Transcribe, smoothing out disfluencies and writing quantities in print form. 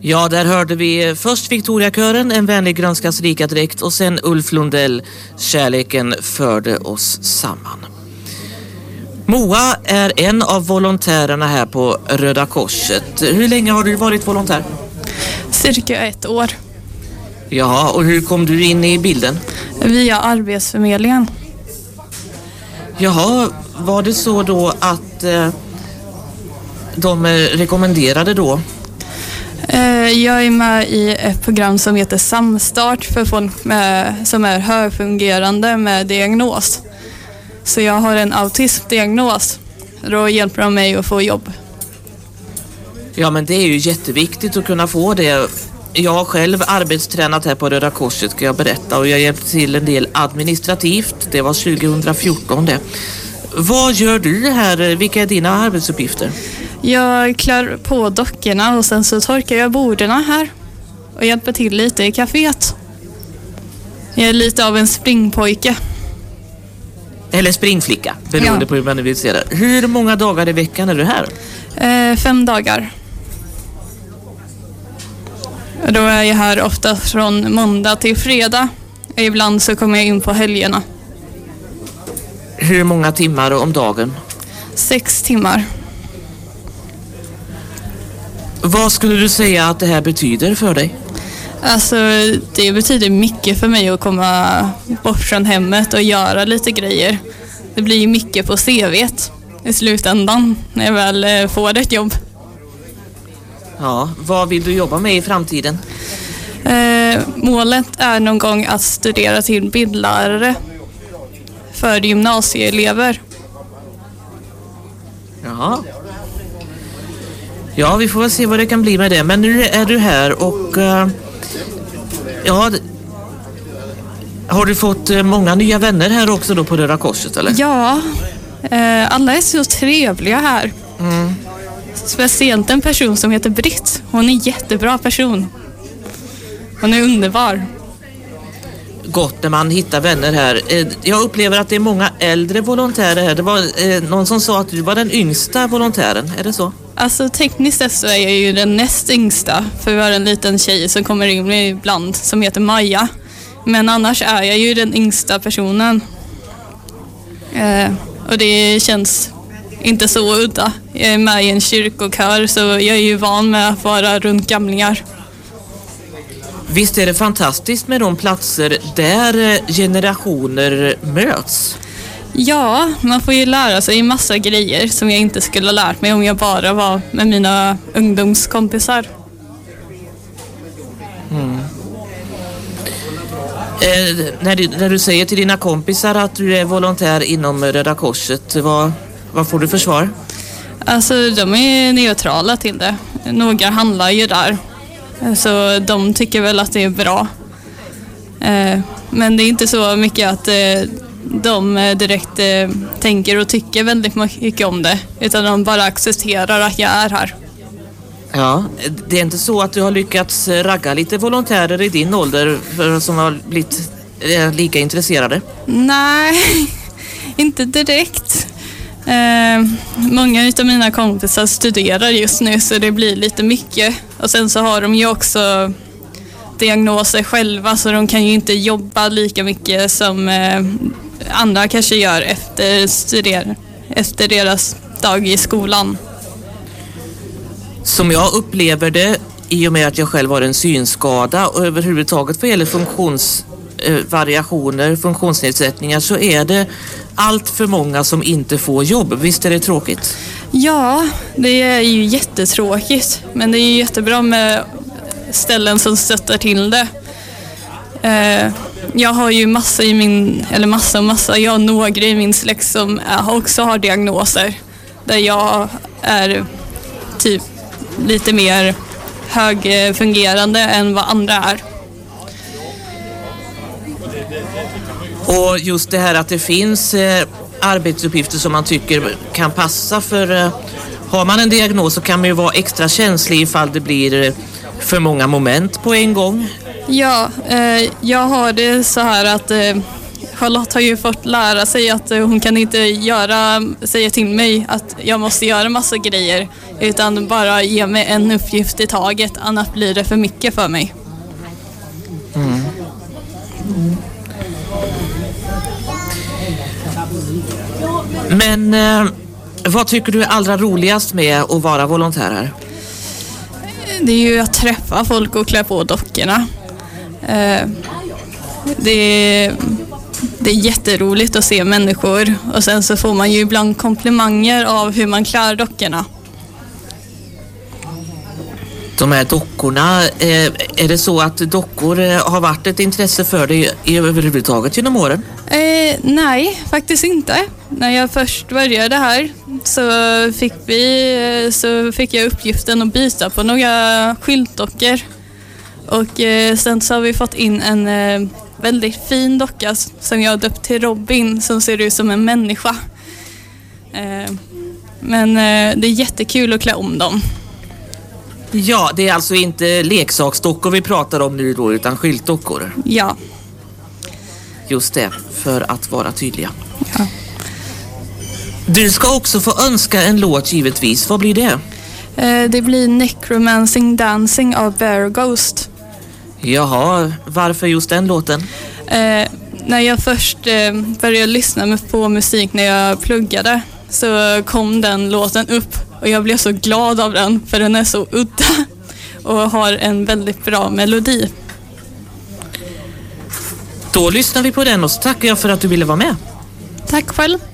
Ja, där hörde vi först Victoriakören, En vänlig grönskas rika dräkt, och sen Ulf Lundell, Kärleken förde oss samman. Moa är en av volontärerna här på Röda Korset. Hur länge har du varit volontär? Cirka 1 år. Ja, och hur kom du in i bilden? Via Arbetsförmedlingen. Jaha, var det så då att de rekommenderade då? Jag är med i ett program som heter Samstart för folk som är högfungerande med diagnos. Så jag har en autismdiagnos. Då hjälper de mig att få jobb. Ja, men det är ju jätteviktigt att kunna få det. Jag har själv arbetstränat här på Röda Korset, ska jag berätta, och jag hjälpte till en del administrativt. Det var 2014 det. Vad gör du här? Vilka är dina arbetsuppgifter? Jag klär på dockorna och sen så torkar jag borderna här och hjälper till lite i kaféet. Jag är lite av en springpojke. Eller springflicka, beroende på hur man vill se det. Hur många dagar i veckan är du här? 5 dagar. Då är jag här ofta från måndag till fredag. Ibland så kommer jag in på helgerna. Hur många timmar om dagen? 6 timmar. Vad skulle du säga att det här betyder för dig? Alltså, det betyder mycket för mig att komma bort från hemmet och göra lite grejer. Det blir ju mycket på CV:t i slutändan när jag väl får ett jobb. Ja, vad vill du jobba med i framtiden? Målet är någon gång att studera till bildlärare för gymnasieelever. Jaha. Ja, vi får väl se vad det kan bli med det. Men nu är du här och har du fått många nya vänner här också då på Röda Korset, eller? Ja, alla är så trevliga här. Mm. Speciellt en person som heter Britt. Hon är en jättebra person. Hon är underbar. Gott när man hittar vänner här. Jag upplever att det är många äldre volontärer här. Det var någon som sa att du var den yngsta volontären. Är det så? Alltså tekniskt sett så är jag ju den näst yngsta. För vi har en liten tjej som kommer in ibland som heter Maja. Men annars är jag ju den yngsta personen. Och det känns inte så udda. Jag är med i en kyrkokör så jag är ju van med att vara runt gamlingar. Visst är det fantastiskt med de platser där generationer möts? Ja, man får ju lära sig en massa grejer som jag inte skulle ha lärt mig om jag bara var med mina ungdomskompisar. Mm. När du säger till dina kompisar att du är volontär inom Röda Korset, vad får du för svar? Alltså de är neutrala till det. Några handlar ju där. Så de tycker väl att det är bra. Men det är inte så mycket att de direkt tänker och tycker väldigt mycket om det. Utan de bara accepterar att jag är här. Ja, det är inte så att du har lyckats ragga lite volontärer i din ålder som har blivit lika intresserade? Nej, inte direkt. Många av mina kompisar studerar just nu så det blir lite mycket. Och sen så har de ju också diagnoser själva så de kan ju inte jobba lika mycket som andra kanske gör efter deras dag i skolan. Som jag upplever det, i och med att jag själv har en synskada och överhuvudtaget vad gäller funktionsvariationer, funktionsnedsättningar, så är det allt för många som inte får jobb. Visst är det tråkigt? Ja, det är ju jättetråkigt. Men det är ju jättebra med ställen som stöttar till det. Jag har ju massa jag har några i min släkt som också har diagnoser. Där jag är typ lite mer högfungerande än vad andra är. Och just det här att det finns arbetsuppgifter som man tycker kan passa för har man en diagnos så kan man ju vara extra känslig ifall det blir för många moment på en gång. Ja, jag har det så här att Charlotte har ju fått lära sig att hon kan inte säga till mig att jag måste göra massa grejer, utan bara ge mig en uppgift i taget, annars blir det för mycket för mig. Men vad tycker du är allra roligast med att vara volontär här? Det är ju att träffa folk och klä på dockorna. Det är jätteroligt att se människor, och sen så får man ju ibland komplimanger av hur man klär dockorna. De här dockorna, är det så att dockor har varit ett intresse för dig överhuvudtaget genom åren? Nej, faktiskt inte. När jag först började här så fick jag uppgiften att byta på några skyltdockor. Och sen så har vi fått in en väldigt fin docka som jag har döpt till Robin, som ser ut som en människa. Men det är jättekul att klä om dem. Ja, det är alltså inte leksaksdockor vi pratar om nu då, utan skyltdockor. Ja. Just det, för att vara tydliga. Ja. Du ska också få önska en låt givetvis. Vad blir det? Det blir Necromancing Dancing av Bear Ghost. Jaha, varför just den låten? När jag först började lyssna på musik när jag pluggade, så kom den låten upp. Och jag blev så glad av den, för den är så udda och har en väldigt bra melodi. Då lyssnar vi på den, och så tackar jag för att du ville vara med. Tack själv.